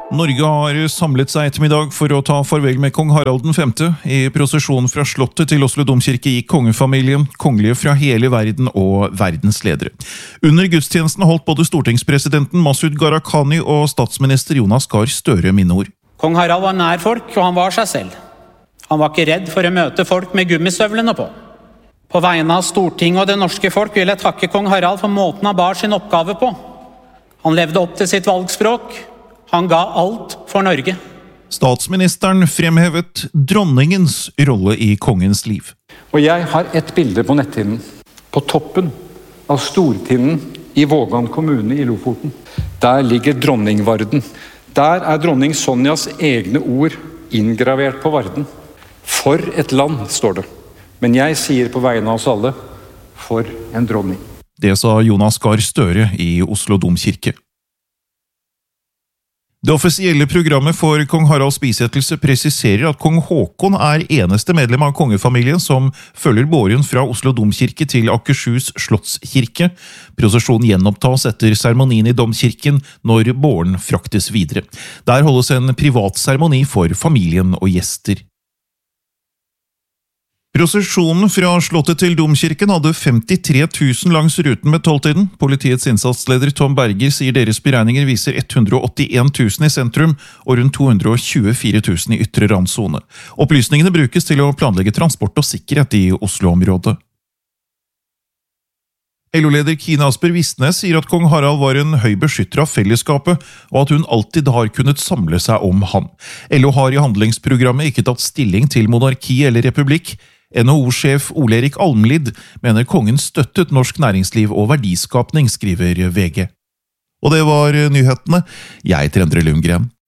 Norge har samlet seg ettermiddag for å ta farvel med kong Harald den 5. I prosesjonen fra slottet til Oslo domkirke gikk kongefamilien, kongelige fra hele verden og verdensledere. Under gudstjenesten holdt både stortingspresidenten Masud Gharahkhani og statsminister Jonas Gahr Støre minneord. Kong Harald var nær folk, og han var seg selv. Han var ikke redd for å møte folk med gummistøvlene på. På vegne av Stortinget og det norske folk vil jeg takke kong Harald for måten han bar sin oppgave på. Han levde opp til sitt valgspråk. Han ga alt for Norge. Statsministeren fremhevet dronningens rolle i kongens liv. Og jeg har et bilde på netthinnen. På toppen av Stortinden i Vågan kommune i Lofoten. Der ligger dronningvarden. Der er dronning Sonjas egne ord inngravert på varden. For et land, står det. Men jeg sier på vegne av oss alle, for en dronning. Det sa Jonas Gahr Støre i Oslo domkirke. Det offisielle programmet for kong Haralds bisettelse presiserer at kong Håkon er eneste medlem av kongefamilien som følger båren fra Oslo domkirke til Akershus slottskirke. Prosesjonen gjenopptas etter seremonien i domkirken når båren fraktes videre. Der holdes en privat seremoni for familien og gjester. Prosesjonen fra slottet til domkirken hadde 53 000 langs ruten med 12-tiden. Politiets innsatsleder Tom Berger sier deres beregninger viser 181 000 i sentrum og rundt 224 000 i ytre randzone. Opplysningene brukes til å planlegge transport og sikkerhet i Oslo-området. LO-leder Kine Asper Visnes sier at kong Harald var en høy beskytter av fellesskapet, og at hun alltid har kunnet samle seg om han. LO har i handlingsprogrammet ikke tatt stilling til monarki eller republikk. NHO-sjef Ole-Erik Almlid mener kongen støttet norsk næringsliv og verdiskapning, skriver VG. Og det var nyhetene. Jeg heter Endre Lundgren.